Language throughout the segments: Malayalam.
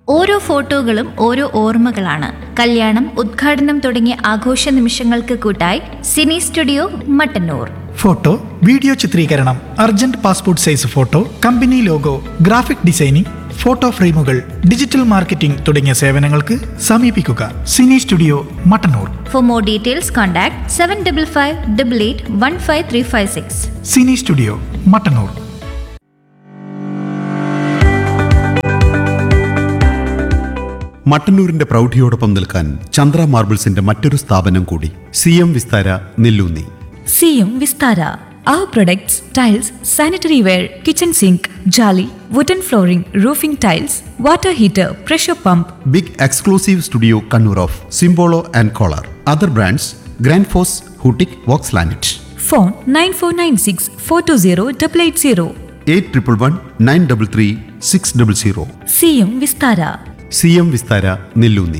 ഓരോ ഫോട്ടോകളും ഓരോ ഓർമ്മകളാണ്. കല്യാണം, ഉദ്ഘാടനം തുടങ്ങിയ ആഘോഷ നിമിഷങ്ങൾക്ക് കൂട്ടായി Sini studio Mattannur. Photo, video ചിത്രീകരണം, urgent passport size photo, company logo, graphic designing, photo ഫ്രെയിമുകൾ, ഡിജിറ്റൽ മാർക്കറ്റിംഗ് തുടങ്ങിയ സേവനങ്ങൾക്ക് സമീപിക്കുക Sini studio Mattannur. For more details contact 7555881536. Sini studio Mattannur. മട്ടന്നൂരിന്റെ പ്രൗഢിയോടൊപ്പം നിൽക്കാൻ ചന്ദ്ര മാർബിൾസിന്റെ മറ്റൊരു സ്ഥാപനം കൂടി, CM Vistara Nelloonni. CM Vistara. Our products, tiles, sanitary ware, kitchen sink, jolly, wooden flooring, roofing tiles, water heater, pressure pump. Big exclusive studio Kannur of സിംബോളോ and collar. Other brands grand FOSS, ഹൂട്ടിക്, Woakes ലാനറ്റ്. Phone 9496 420 880. 8111 933 600. CM Vistara. CM Vistara Nelloonni.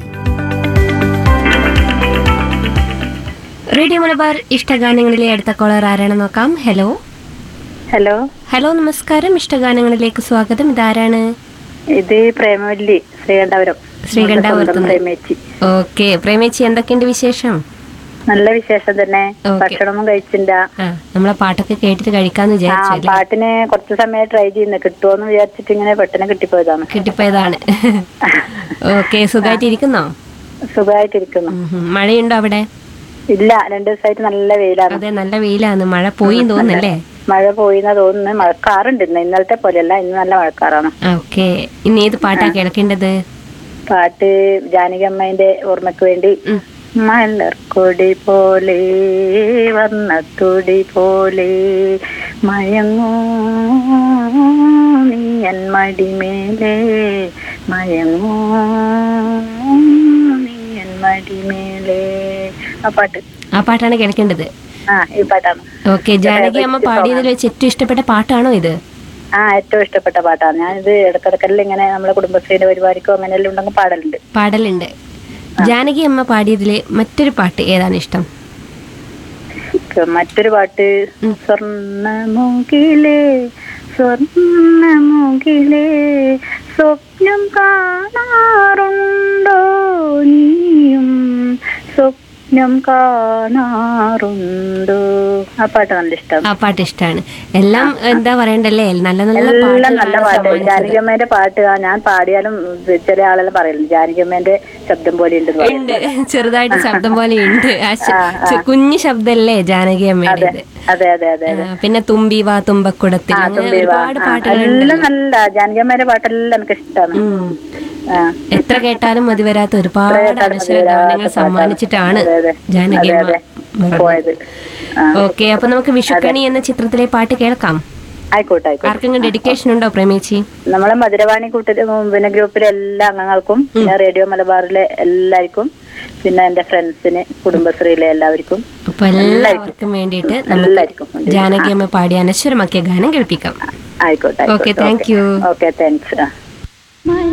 Radio Malabar ഇഷ്ടഗാനങ്ങളിലെ അടുത്ത കോളർ ആരാണ് നോക്കാം. ഹലോ ഹലോ ഹലോ നമസ്കാരം. ഇഷ്ടഗാനങ്ങളിലേക്ക് സ്വാഗതം. ഇതാരാണ്? ഇത് പ്രേമവല്ലി, ശ്രീകണ്ഠപുരം. ശ്രീകണ്ഠപുരത്ത്. പ്രേമേച്ചി. ഓക്കെ പ്രേമേച്ചി, എന്തൊക്കെയുണ്ട് വിശേഷം? നല്ല വിശേഷം തന്നെ. ഓക്കേ. ഭക്ഷണമൊന്നും കഴിച്ചില്ല. നമ്മളെ പാട്ടൊക്കെ കേട്ടിട്ട് കഴിക്കാന്ന് വിചാരിച്ചു. പാട്ടിന് കുറച്ച് സമയം ട്രൈ ചെയ്യുന്നു, കിട്ടുമോന്ന് വിചാരിച്ചിട്ട് ഇങ്ങനെ പെട്ടെന്ന് കിട്ടിപ്പോയതാണ്. കിട്ടിപ്പോയതാണ്. ഓക്കെ, സുഖമായിട്ടിരിക്കുന്നോ? സുഖമായിട്ടിരിക്കുന്നു. മഴയുണ്ടോ അവിടെ? ഇല്ല, 2 ദിവസമായിട്ട് നല്ല വെയിലാണ്. അതെ, നല്ല വെയിലാണ്. മഴ പോയി തോന്നുന്നല്ലേ? മഴ പോയിന്നാ തോന്നുന്നു. മഴക്കാറുണ്ട് ഇന്ന്, ഇന്നലത്തെ പോലെയല്ല, ഇന്ന് നല്ല മഴക്കാറാണ്. ഓക്കെ, ഇനി ഏത് പാട്ടാ കേൾക്കേണ്ടത്? പാട്ട് ജാനകി അമ്മേന്റെ ഓർമ്മക്ക് വേണ്ടി മലർക്കൊടി പോലെ വർണ്ണത്തൊടി പോലെ മയങ്ങൂ നീയൻ മടിമേലെ മയങ്ങൂ നീയൻ മടിമേലെ. ആ പാട്ടാണ് കേൾക്കേണ്ടത്. ഈ പാട്ടാണ്. ഓക്കെ, ജാനകി അമ്മ പാടിയതിൽ വെച്ച് ഏറ്റവും ഇഷ്ടപ്പെട്ട പാട്ടാണോ ഇത്? ഏറ്റവും ഇഷ്ടപ്പെട്ട പാട്ടാണ്. ഞാനിത് ഇടക്കിടക്കെല്ലാം ഇങ്ങനെ നമ്മളെ കുടുംബശ്രീന്റെ പരിപാടിക്കോ അങ്ങനെയെല്ലാം ഉണ്ടെങ്കിൽ പാടലുണ്ട്. ജാനകി അമ്മ പാടിയതിലെ മറ്റൊരു പാട്ട് ഏതാണ് ഇഷ്ടം? മറ്റൊരു പാട്ട് സ്വർണ്ണമുകിലേ സ്വർണ്ണമുകിലേ സ്വപ്നം കാണാറുണ്ടോ നീയും സ്വപ്നം കാണാറുണ്ടോ. ആ പാട്ട് നല്ല ഇഷ്ടം. ആ പാട്ട് ഇഷ്ടമാണ്. എല്ലാം എന്താ പറയണ്ടല്ലേ, നല്ല നല്ല പാട്ട്. ജാനകിയമ്മേന്റെ പാട്ട് ഞാൻ പാടിയാലും ചില ആളെല്ലാം പറയലുണ്ട് ജാനകിയമ്മേന്റെ ശബ്ദം പോലെ ഉണ്ട്. ചെറുതായിട്ട് ശബ്ദം പോലെ ഉണ്ട്. കുഞ്ഞു ശബ്ദല്ലേ ജാനകി അമ്മയുടെ? അതെ അതെ അതെ. പിന്നെ തുമ്പി വാ തുമ്പക്കുടത്തിൽ, ഒരുപാട് പാട്ടുകളുണ്ട്. നല്ല ജാനകിയമ്മേന്റെ പാട്ടെല്ലാം എനിക്ക് ഇഷ്ടമാണ്. എത്ര കേട്ടാലും മതി വരാത്ത ഒരുപാട് അനശ്വര ഗാനങ്ങൾ സമ്മാനിച്ചിട്ടാണ് ജാനകി അമ്മ പോയത്. ഓക്കെ, അപ്പൊ നമുക്ക് വിഷുക്കണി എന്ന ചിത്രത്തിലെ പാട്ട് കേൾക്കാം. ആയിക്കോട്ടെ. ആർക്കെങ്കിലും ഡെഡിക്കേഷൻ ഉണ്ടോ പ്രേമേച്ചി? നമ്മളെ മധുരവാണി പിന്നെ ഗ്രൂപ്പിലെ എല്ലാ അംഗങ്ങൾക്കും, പിന്നെ റേഡിയോ മലബാറിലെ എല്ലാവർക്കും, പിന്നെ എന്റെ ഫ്രണ്ട്സിന്, കുടുംബശ്രീയിലെ എല്ലാവർക്കും, അപ്പൊ എല്ലാവർക്കും വേണ്ടിയിട്ട് ജാനകി അമ്മ പാടി അനശ്വരമാക്കിയ ഗാനം കേൾപ്പിക്കാം. ആയിക്കോട്ടെ. Okay, thank you. Okay, thanks.